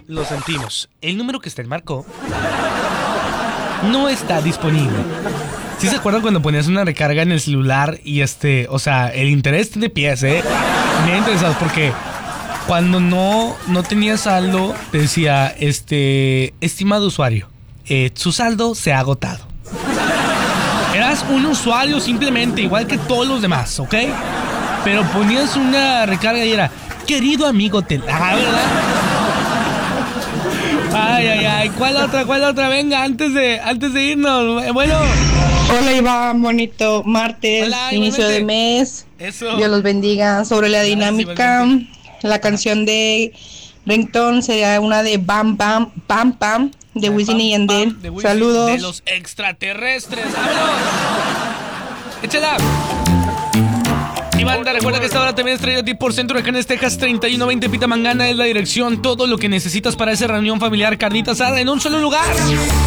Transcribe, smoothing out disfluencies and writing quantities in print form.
Lo sentimos. El número que usted marcó no está disponible. ¿Sí se acuerdan cuando ponías una recarga en el celular y o sea, el interés de pies, bien interesados porque cuando no tenías saldo te decía, estimado usuario, su saldo se ha agotado. Eras un usuario simplemente, igual que todos los demás, ¿ok? Pero ponías una recarga y era, querido amigo, ¿verdad? Ay, ¿cuál otra? Venga, antes de irnos, bueno. Hola Iván, bonito martes, Hola, inicio igualmente. de mes. Eso. Dios los bendiga. Sobre la dinámica, igualmente. la canción de Ringtone sería una de Bam Bam Pam Pam de Wisin y Yandel. De Wisin, Saludos. de los extraterrestres. ¡Vámonos! ¡Échala! Y banda, recuerda que esta hora también es traída a ti por Centro de Canes, Texas, 3120 Pita Mangana es la dirección. Todo lo que necesitas para esa reunión familiar, carnita asada en un solo lugar.